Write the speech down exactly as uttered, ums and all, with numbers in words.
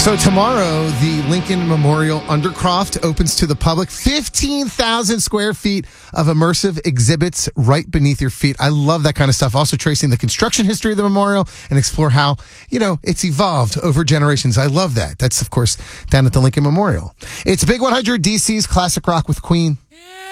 So tomorrow, the Lincoln Memorial Undercroft opens to the public. fifteen thousand square feet of immersive exhibits right beneath your feet. I love that kind of stuff. Also tracing the construction history of the memorial and explore how, you know, it's evolved over generations. I love that. That's, of course, down at the Lincoln Memorial. It's Big one hundred D C's Classic Rock with Queen.